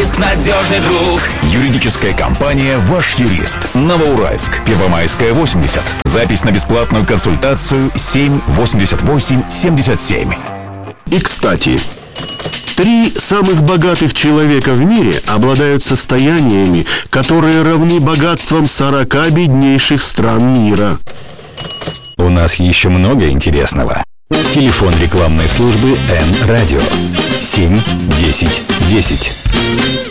юрист, надежный друг. Юридическая компания «Ваш юрист». Новоуральск. Первомайская, 80. Запись на бесплатную консультацию 788-77. И, кстати, 3 самых богатых человека в мире обладают состояниями, которые равны богатствам 40 беднейших стран мира. У нас еще много интересного. Телефон рекламной службы Н-Радио 7 10 10.